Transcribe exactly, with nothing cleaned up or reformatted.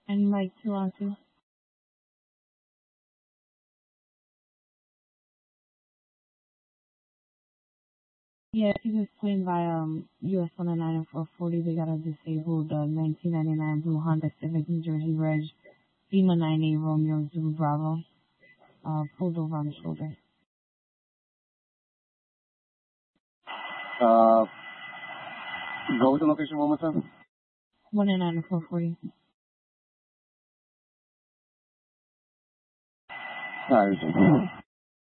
And Mike two on two. Yeah, if you just swing by um U S one oh nine and four forty, they got a disabled uh, nineteen ninety-nine blue Honda Civic New Jersey Reg, FEMA nine eight Romeo Zulu Bravo, uh, pulled over on the shoulder. Uh, go with the location one more time. one oh nine and four forty. All right.